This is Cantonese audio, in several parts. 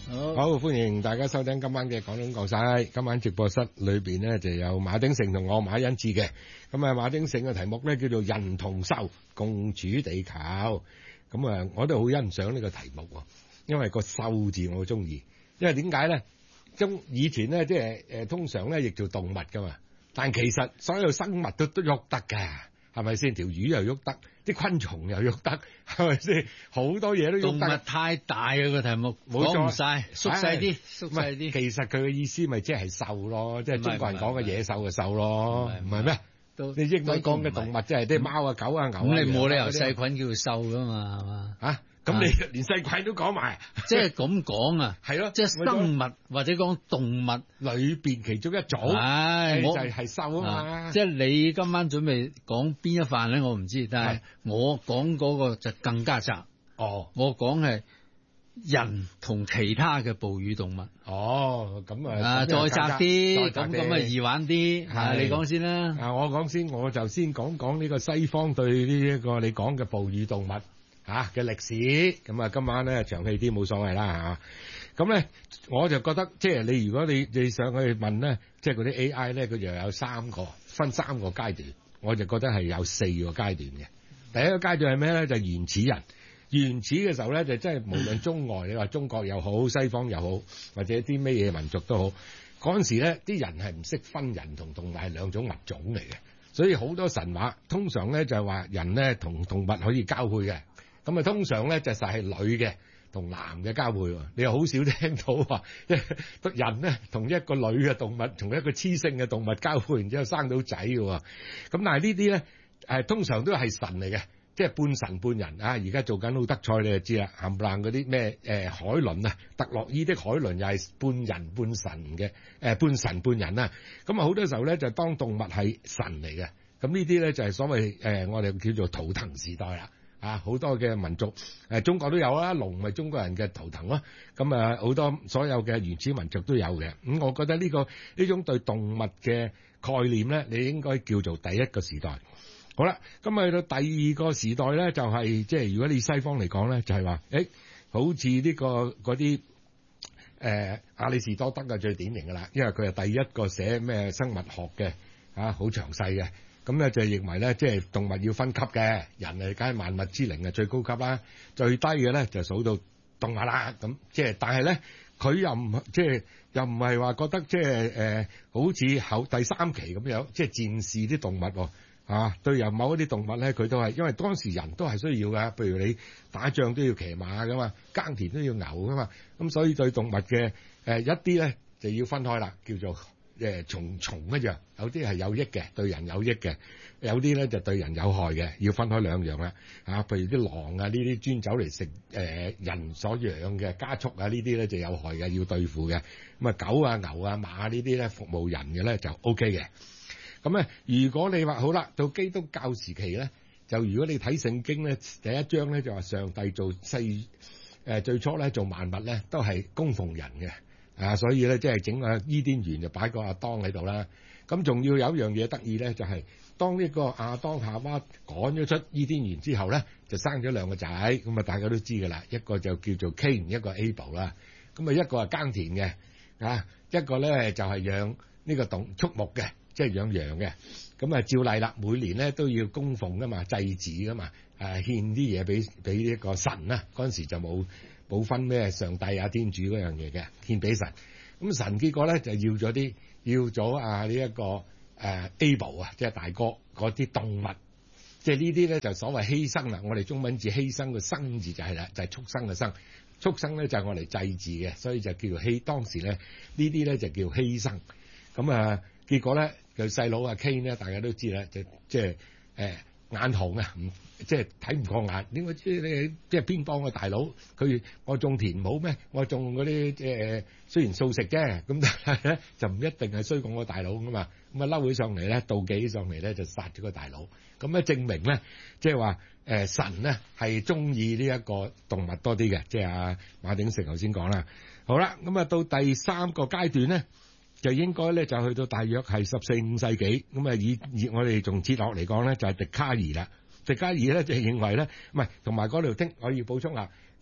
好，歡迎大家收聽今晚嘅廣東廣西。今晚直播室裏邊呢就有馬鼎盛同我馬恩志嘅。咁啊，馬鼎盛嘅題目呢叫做人同獸共處地球。咁啊，我都好欣賞呢個題目，因為個獸字我好中意。因為點解呢？以前呢，即係通常咧譯做動物噶嘛，但其實所有生物都喐得㗎，係咪先？條魚又喐得，啲昆蟲又喐得，係咪先？好多嘢都喐得。 動物太大啊，個題目，講唔晒，縮細啲，縮細啲。 其實佢嘅意思咪即係獸咯，即係中國人講嘅野獸嘅獸咯，唔係咩？你英文講嘅動物即係啲貓啊、狗啊、牛啊。 咁你冇理由細菌叫做獸噶嘛，係嘛？ 嚇！咁你連細菌都講埋， 即係咁講啊， 係咯， 即係生物或者講動物裏邊其中一組，就係獸啊嘛。 即係你今晚準備講邊一範咧，我唔知，但係我講嗰個就更加窄。 哦， 我講係人同其他嘅哺乳動物。 哦，咁再窄啲，咁啊易玩啲。係你講先啦。 我講先，我就先講呢個西方對呢一個你講嘅哺乳動物。嘅歷史，咁啊今晚咧長氣啲冇所謂啦嚇。咁咧我就覺得即係你如果你上去問咧，即係嗰啲 AI 咧，佢就有分三個階段，我就覺得係有4個階段嘅。第一個階段係咩咧？就係原始人。原始嘅時候咧，就真係無論中外，你話中國又好，西方又好，或者啲咩嘢民族都好，嗰陣時咧啲人係唔識分人同動物係兩種物種嚟嘅，所以好多神話通常咧就係話人咧同動物可以交配嘅。咁啊，通常咧就係女嘅同男嘅交配，你又好少聽到話，人咧同一個女嘅動物，同一個雌性嘅動物交配，然之後生到仔嘅。咁但係呢啲咧，通常都係神嚟嘅，即係半神半人啊！而家做緊奧德賽你就知啦，冚唪唥嗰啲咩海倫啊，特洛伊的海倫又係半人半神嘅，半神半人啊！咁啊好多時候咧就當動物係神嚟嘅，咁呢啲咧就係所謂我哋叫做圖騰時代啦。好多嘅民族，中國都有啦，龍咪中國人嘅圖騰咯。咁啊，好多所有嘅原始民族都有嘅。咁我覺得呢種對動物嘅概念咧，你應該叫做第一個時代。好啦，咁去到第二個時代咧，就係即係如果你西方嚟講咧，就係話，好似呢個嗰啲亞里士多德係最典型㗎啦，因為佢係第一個寫咩生物學嘅，好詳細嘅。咁咧就認為咧，即係動物要分級嘅，人係梗係萬物之靈嘅最高級啦，最低嘅咧就數到動物啦。咁即係，但係咧佢又唔係話覺得即係好似第三期咁樣，即係戰士啲動物對有某一啲動物咧，佢都係因為當時人都係需要㗎，譬如你打仗都要騎馬㗎嘛，耕田都要牛㗎嘛，咁所以對動物嘅一啲咧就要分開啦，叫做。蟲一樣，有啲係有益嘅，對人有益嘅；有啲咧就對人有害嘅，要分開兩樣啦。譬如啲狼啊，呢啲專走嚟食人所養嘅家畜啊，呢啲咧就有害嘅，要對付嘅。咁啊，狗啊、牛啊、馬呢啲咧服務人嘅咧就 OK 嘅。咁咧，如果你話好啦，到基督教時期咧，就如果你睇聖經咧，第一章咧就話上帝做最初咧做萬物咧都係供奉人嘅。所以咧，即係整個伊甸園就擺個亞當喺度啦。咁仲要有一樣嘢得意咧，就係當呢個亞當夏娃趕咗出伊甸園之後咧，就生咗兩個仔。咁啊，大家都知㗎啦，一個就叫做 Cain，一個 Abel 啦。咁啊，一個係耕田嘅，一個咧就係養呢個畜牧嘅，即係養羊嘅。咁啊，照例啦，每年咧都要供奉㗎嘛，祭祀㗎嘛，獻啲嘢俾呢個神啦。嗰陣時就冇分咩上帝啊天主嗰樣嘢嘅，獻俾神。咁神結果咧就要咗呢一個Abel 啊，即係大哥嗰啲動物，即係呢啲咧就所謂犧牲啦。我哋中文字犧牲個生字就係啦，就係畜生嘅生。畜生咧就係我哋祭祀嘅，所以就叫做當時咧呢啲咧就叫犧牲。咁結果咧佢細佬阿 Cain 咧，大家都知啦，就即係眼紅啊，即係睇唔過眼。點解即係偏幫個大佬？我種田冇咩？我種嗰啲雖然素食啫，咁但係咧就唔一定係衰過我大佬噶嘛。咁啊嬲起上嚟咧，妒忌起上嚟咧，就殺咗個大佬。咁咧證明咧，即係話神咧係中意呢一個動物多啲嘅。即係阿馬鼎盛頭先講啦。好啦，咁啊到第三個階段咧，就應該咧就去到大約係14、15世紀。咁啊以我哋從哲學嚟講咧，就係笛卡爾啦。笛卡爾咧就認為咧，唔係同埋嗰條我要補充啦。咁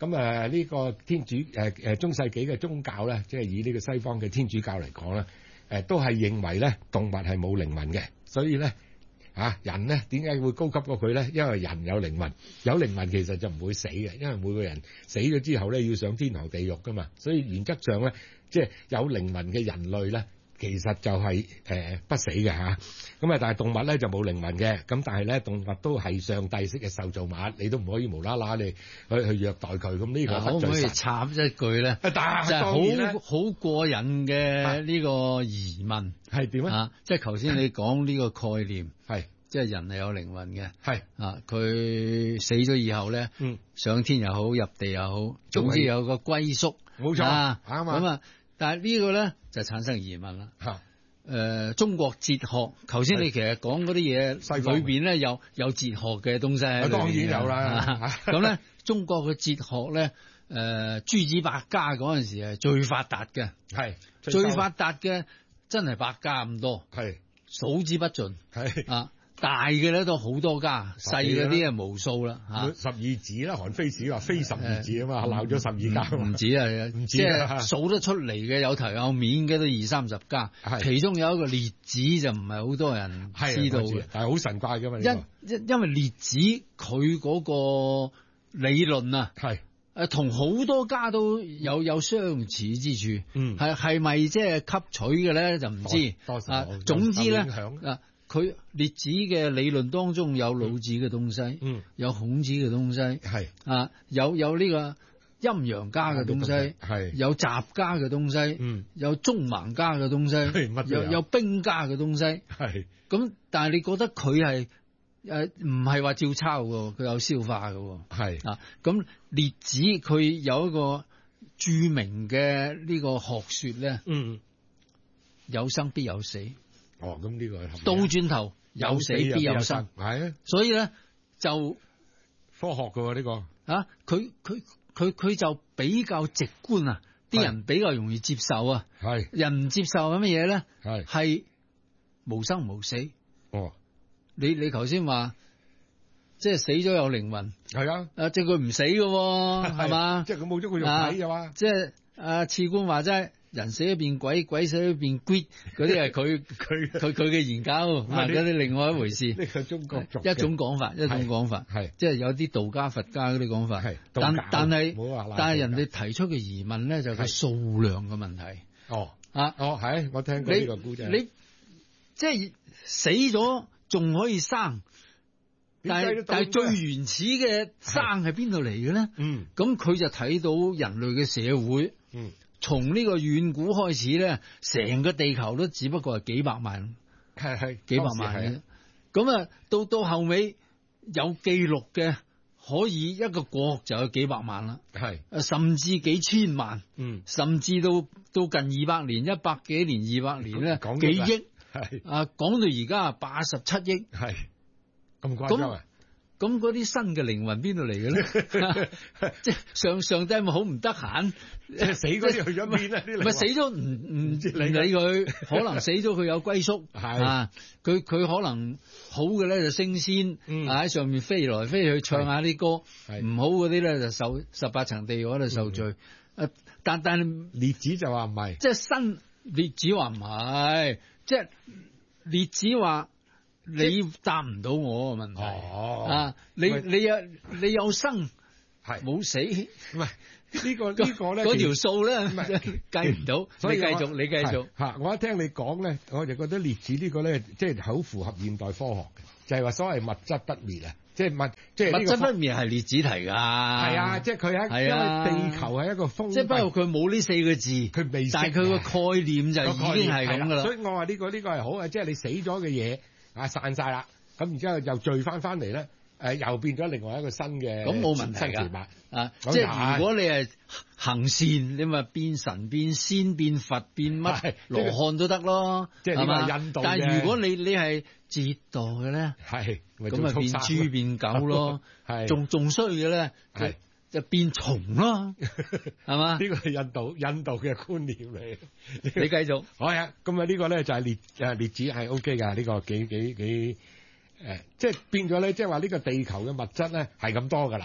咁呢個天主中世紀嘅宗教咧，即係以呢個西方嘅天主教嚟講咧，都係認為咧動物係冇靈魂嘅，所以咧人咧點解會高級過佢咧？因為人有靈魂，有靈魂其實就唔會死嘅，因為每個人死咗之後咧要上天堂地獄噶嘛，所以原則上咧，即係有靈魂嘅人類咧，其實就係不死嘅嚇。咁但係動物咧就冇靈魂嘅，咁但係咧動物都係上帝式嘅受造物，你都唔可以無啦啦你去虐待佢，咁呢個可唔可以插一句咧？就係好過癮嘅呢個疑問係點啊？ 即係頭先你講呢個概念係， 即係人係有靈魂嘅， 係佢死咗以後咧，上天又好，入地又好，總之有個歸宿， 冇錯啱咁但係呢個咧就產生疑問啦。中國哲學，頭先你其實講嗰啲嘢裏邊咧有哲學嘅東西喺裏邊， 當然有啦。 咁咧，中國嘅哲學咧，諸子百家嗰陣時係最發達嘅， 係最發達嘅，真係百家咁多， 係數之不盡， 係大嘅咧都好多家，細嗰啲啊無數啦嚇。12子啦，韓非子話非12子啊嘛，鬧咗12家。 唔止啊，即係數得出嚟嘅有頭有面嘅都20-30家，其中有一個列子就唔係好多人知道嘅， 但係好神怪㗎嘛。 因為列子佢嗰個理論啊，同好多家都有相似之處，係咪即係吸取嘅咧就唔知總之咧佢列子嘅理論當中有老子嘅東西，有孔子嘅東西，有呢個陰陽家嘅東西，有雜家嘅東西，有中盲家嘅東西，有兵家嘅東西，咁但係你覺得佢係唔係話照抄嘅，佢有消化嘅，咁列子佢有一個著名嘅呢個學說咧，有生必有死。 咁呢個倒轉頭有死必有生， 係啊， 所以咧就科學嘅呢個佢就比較直觀啊，啲人比較容易接受啊，人唔接受係乜嘢咧？係無生無死。你頭先話即係死咗有靈魂， 係啊， 即係佢唔死嘅喎，係嘛？ 即係佢冇咗個肉體嘅嘛？ 即係次官話齋。人死咗變鬼，鬼死咗變鬼，嗰啲係佢嘅研究，嗰啲另外一回事。 呢個中國一種講法，係即係有啲道家、佛家嗰啲講法。但係人哋提出嘅疑問咧，就係個數量嘅問題。 係我聽過呢個故仔。 你即係死咗仲可以生，但係最原始嘅生係邊度嚟嘅咧？咁佢就睇到人類嘅社會。從呢個遠古開始咧，成個地球都只不過係幾百萬，幾百萬嘅。咁到後尾有記錄嘅，可以一個國就有幾百萬啦，甚至幾千萬，甚至到近200年、100幾年、200年咧，幾億，講到而家87億， 咁誇張啊！ 咁嗰啲新嘅靈魂邊度嚟嘅咧？即係上帝咪好唔得閒， 即係死嗰啲去咗邊咧？ 唔係死咗唔理佢，可能死咗佢有歸宿，佢可能好嘅咧就升仙，喺上面飛來飛去唱下啲歌，唔好嗰啲咧就受18層地獄喺度受罪。但列子就話唔係， 即係新列子話唔係，即係列子話。你答唔到我嘅問題你有生冇死， 唔係呢個咧嗰條數咧計唔到，所以你繼續我一聽你講咧，我就覺得列子呢個咧，即係好符合現代科學嘅，就係話所謂物質不滅啊，即係物質不滅係列子提㗎， 係啊，即係佢因為地球係一個封閉， 即係不過佢冇呢4個字， 佢未，但係佢個概念就已經係咁㗎啦。 所以我話呢個係好嘅，即係你死咗嘅嘢。散晒啦，咁然之後又聚翻嚟咧，又變咗另外一個新嘅， 咁冇問題㗎。即係如果你係行善，你咪變神、變仙、變佛、變乜羅漢都得咯，係嘛？ 印度嘅。 但係如果你係折墮嘅咧，咁咪變豬變狗咯，仲衰嘅咧，就變蟲咯，係嘛？ 呢個係印度嘅觀念嚟。 你繼續。 好啊，咁呢個咧就係列子係 O K 㗎，呢個幾即係變咗咧，即係話呢個地球嘅物質咧係咁多㗎啦。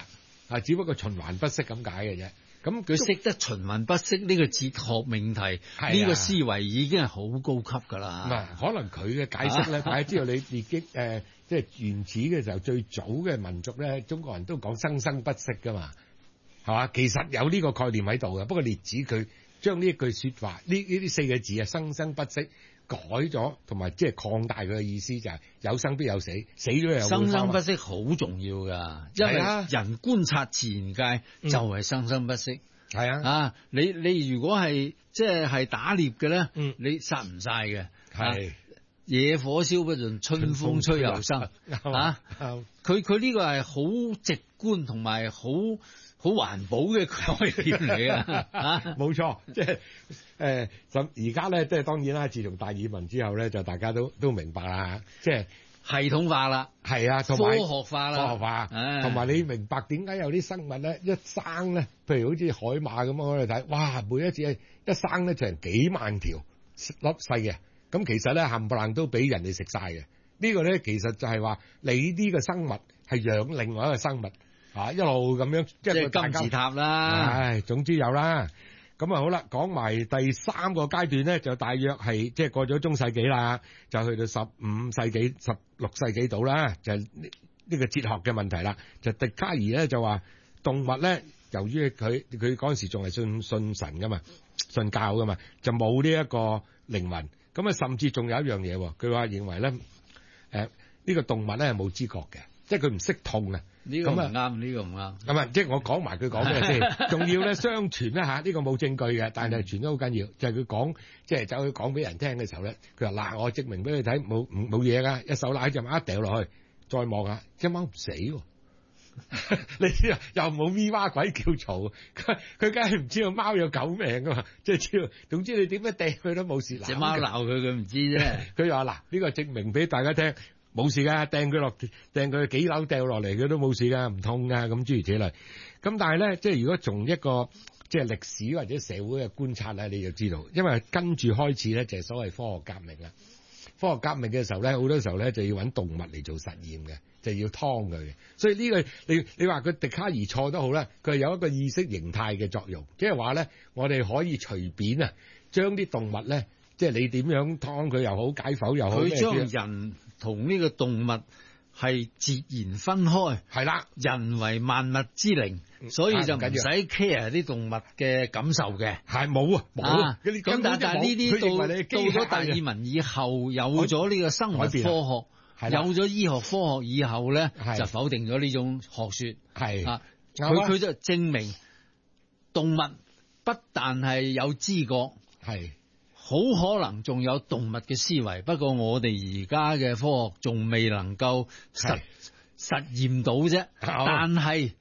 只不過循環不息咁解嘅啫。咁佢識得循環不息呢個哲學命題，呢個思維已經係好高級㗎啦。 可能佢嘅解釋咧，大家知道你自己即係原始嘅時候，最早嘅民族咧，中國人都講生生不息㗎嘛，係嘛？其實有呢個概念喺度嘅，不過列子佢將呢一句説話，呢4個字啊，生生不息改咗，同埋即係擴大佢嘅意思，就係有生必有死，死咗又會生生不息好重要㗎，因為人觀察自然界就係生生不息。 係啊， 你如果係即係打獵嘅咧，你殺唔晒嘅。係野火燒不盡，春風吹又生。佢呢個係好直觀同埋好環保嘅概念嚟啊！ 冇錯，即係而家咧，即係當然啦。自從達爾文之後咧，就大家都明白啦，即係系統化啦， 係啊，同埋科學化啦， 科學化，同埋你明白點解有啲生物咧一生咧，譬如好似海馬咁，我哋睇，哇，每一次一生咧就成幾萬條粒細嘅，咁其實咧冚唪唥都俾人哋食晒嘅。呢個咧其實就係話你呢個生物係養另外一個生物。一路咁樣，即係金字塔啦。 唉，總之有啦。咁啊好啦，講埋第3個階段咧，就大約係即係過咗中世紀啦，就去到15世紀、16世紀度啦，就係呢個哲學嘅問題啦。就笛卡爾咧就話動物咧，由於佢嗰陣時仲係信神噶嘛，信教噶嘛，就冇呢一個靈魂。咁啊，甚至仲有一樣嘢，佢話認為咧，呢個動物咧係冇知覺嘅，即係佢唔識痛啊。 呢個唔啱，呢個唔啱。 咁啊，即係我講埋佢講咩先？仲要咧，相傳咧嚇，呢個冇證據嘅，但係傳得好緊要。就係佢講，即係走去講俾人聽嘅時候咧，佢話嗱，我證明俾你睇，冇嘢噶，一手拉隻貓一掉落去，再望下，隻貓唔死喎。你知啊，又冇咪哇鬼叫嘈，佢梗係唔知道貓有狗命噶嘛，即係知道。總之你點樣掟佢都冇事。 隻貓鬧佢唔知啫。 佢又話嗱，呢個證明俾大家聽。冇事噶，掟佢幾樓掉落嚟，佢都冇事噶，唔痛噶，咁諸如此類。咁但係咧，即係如果從一個即係歷史或者社會嘅觀察咧，你就知道，因為跟住開始咧就係所謂科學革命啦。科學革命嘅時候咧，好多時候咧就要揾動物嚟做實驗嘅，就要劏佢嘅。所以呢個你話佢笛卡爾錯都好啦，佢係有一個意識形態嘅作用，即係話咧，我哋可以隨便啊將啲動物咧，即係你點樣劏佢又好，解剖又好， 佢將人同呢個動物係截然分開， 係啦， 人為萬物之靈，所以就唔使 care 啲動物嘅感受嘅， 係冇啊冇啊。 咁但係呢啲到咗達爾文以後，有咗呢個生物科學，有咗醫學科學以後咧，就否定咗呢種學說。係啊，佢就證明動物不但係有知覺，係。好可能仲有動物嘅思維，不過我哋而家嘅科學仲未能夠實驗到啫。但係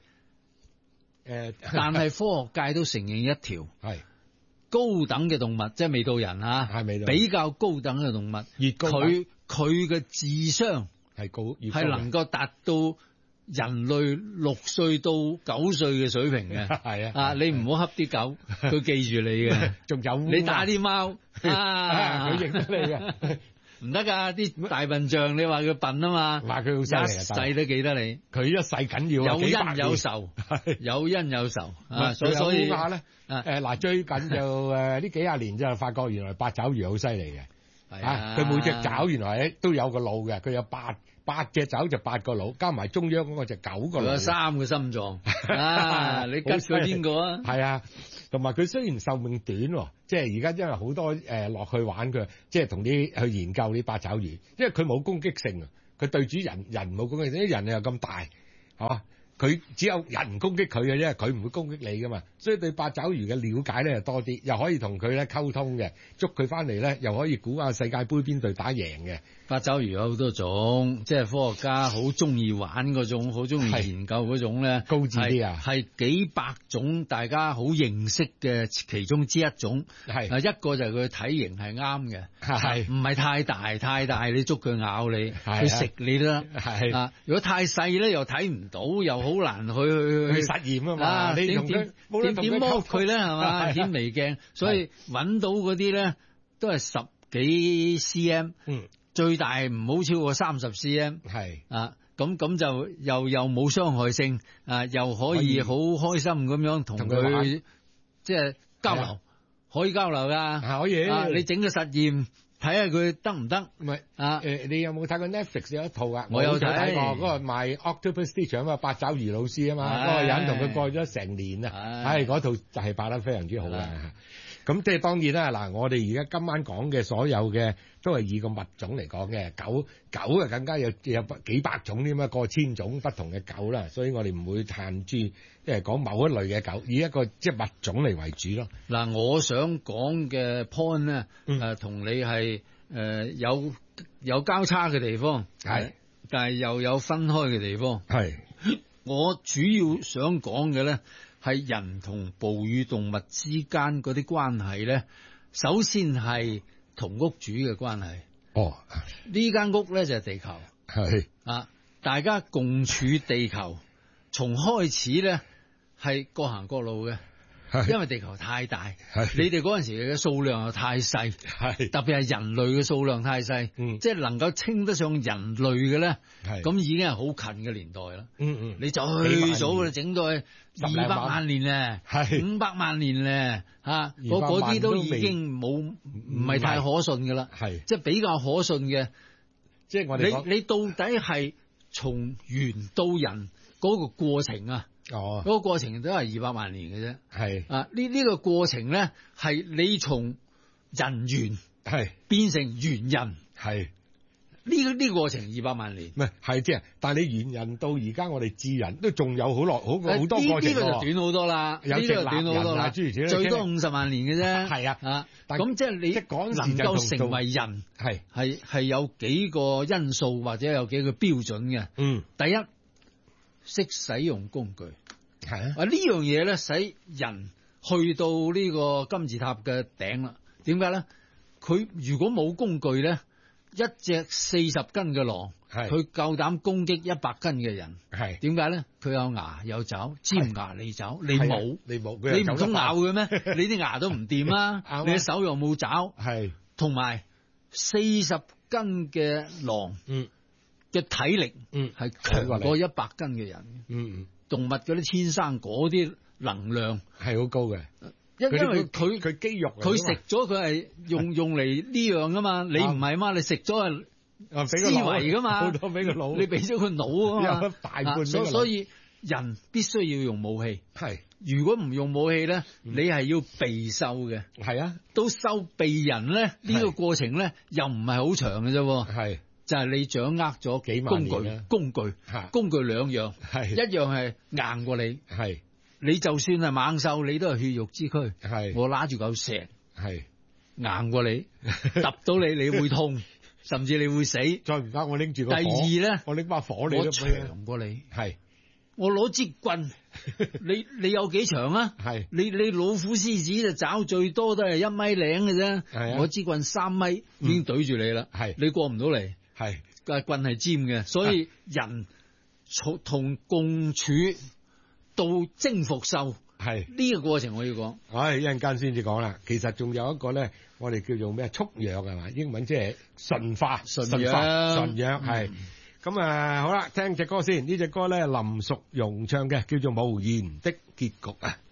科學界都承認一條，係高等嘅動物，即係未到人啊，比較高等嘅動物，佢嘅智商係高，係能夠達到人類6歲到9歲嘅水平嘅。係啊，你唔好恰啲狗，佢記住你嘅。仲有你打啲貓。佢認得你嘅，唔得噶！啲大笨象，你話佢笨啊嘛，話佢好犀利，一世都記得你。佢一世緊要，有恩有仇，有恩有仇啊！所以烏鴉咧，嗱最近就呢幾廿年就發覺原來八爪魚好犀利嘅，佢每隻爪原來都有個腦嘅，佢有八隻爪就8個腦，加埋中央嗰個就9個腦。有3個心臟啊！你吉佢邊個啊？係啊！同埋佢雖然壽命短，即係而家因為好多落去玩佢，即係同啲去研究啲八爪魚，因為佢冇攻擊性啊，佢對住人冇攻擊性，啲人又咁大，係嘛？佢只有人攻擊佢嘅啫，佢唔會攻擊你噶嘛，所以對八爪魚嘅了解咧就多啲，又可以同佢咧溝通嘅，捉佢翻嚟咧又可以估下世界盃邊隊打贏嘅。八爪魚有好多種，即係科學家好中意玩嗰種，好中意研究嗰種咧，高智啲啊，係幾百種大家好認識嘅其中之一種。係一個就係佢體型係啱嘅，係唔係太大你捉佢咬你，佢食你都得。係啊，如果太細咧又睇唔到，又好難去實驗啊嘛。你點摸佢咧係嘛？顯微鏡，所以揾到嗰啲咧都係10幾cm。最大唔好超過30cm，係啊， 咁就又冇傷害性啊，又可以好開心咁樣同佢即係交流，可以交流㗎， 可以。 你整個實驗睇下佢得唔得？ 唔係你有冇睇過 Netflix 有一套啊？ 我有睇過嗰個賣 Octopus Teacher 啊嘛，八爪魚老師啊嘛，嗰個人同佢過咗成年啊，嗰套就係拍得非常之好嘅。咁即係當然啦，嗱，我哋而家今晚講嘅所有嘅都係以個物種嚟講嘅，狗啊更加有幾百種添啊，過千種不同嘅狗啦，所以我哋唔會限住即係講某一類嘅狗，以一個即係物種嚟為主咯。 嗱，我想講嘅 point 咧，同你係有交叉嘅地方， 係， 但係又有分開嘅地方， 係。 我主要想講嘅咧，係人同哺乳動物之間嗰啲關係咧，首先係同屋主嘅關係。呢間屋咧就係地球， 係大家共處地球，從開始咧係各行各路嘅，因為地球太大，你哋嗰陣時嘅數量又太細，特別係人類嘅數量太細，即係能夠稱得上人類嘅咧，咁已經係好近嘅年代啦。你最早你整到去200萬年咧，500萬年咧，嗰啲都已經唔係太可信㗎啦。即係比較可信嘅，即係我哋你到底係從猿到人嗰個過程啊？嗰個過程都係200萬年嘅啫。呢個過程咧，係你從人猿變成猿人，呢個過程200萬年。 唔係即係，但係你猿人到而家我哋智人都仲有好多過程。呢個就短好多啦，呢個短好多啦，最多50萬年嘅啫。咁即係你能夠成為人，係有幾個因素或者有幾個標準嘅。第一，識使用工具，呢樣嘢咧，使人去到呢個金字塔嘅頂啦。點解咧？佢如果冇工具咧，一隻40斤嘅狼，佢夠膽攻擊100斤嘅人。點解咧？佢有牙有爪，尖牙利爪，你冇，你唔通咬佢咩？你啲牙都唔掂啦，你嘅手又冇爪，同埋40斤嘅狼，嘅體力係強過100斤嘅人。動物嗰啲天生嗰啲能量係好高嘅， 因為佢肌肉， 佢食咗佢係用嚟呢樣噶嘛，你唔係嘛？你食咗係思維噶嘛，好多俾個腦，你俾咗佢腦啊嘛，大半。所以人必須要用武器。如果唔用武器咧，你係要備獸嘅。到收備人咧，呢個過程咧又唔係好長嘅啫。就係你掌握咗幾萬年工具兩樣，一樣係硬過你，你就算係猛獸，你都係血肉之軀。我拿住嚿石，硬過你，揼到你，你會痛，甚至你會死。 再唔得，我拎住個火。第二咧， 我拎把火你都長過你。我攞支棍，你有幾長啊？你老虎獅子就爪最多都係1米零嘅啫。我支棍3米已經對住你啦，你過唔到嚟。棍係尖嘅，所以人同共處到征服獸，呢個過程我要講。 一陣間先至講啦。其實仲有一個咧，我哋叫做咩畜養係嘛？英文即係馴化、馴養係。咁好啦，聽隻歌先。呢隻歌咧林淑容唱嘅，叫做《無言的結局》啊。